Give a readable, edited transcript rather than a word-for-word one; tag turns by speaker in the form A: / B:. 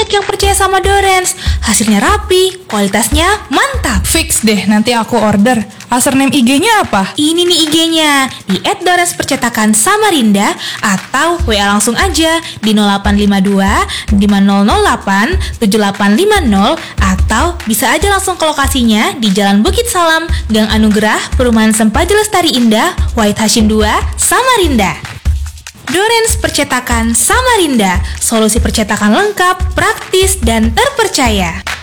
A: banyak yang percaya sama Dorens. Hasilnya rapi, kualitasnya mantap.
B: Fix deh, nanti aku order. Username IG-nya apa?
A: Ini nih IG-nya, di @dorenspercetakan Samarinda atau WA langsung aja di 0852 5008 7850 atau bisa aja langsung ke lokasinya di Jalan Bukit Salam, Gang Anugerah, Perumahan Sempaja Lestari Indah, Wahid Hashim 2, Samarinda. Dorens Percetakan Samarinda, solusi percetakan lengkap, praktis, dan terpercaya.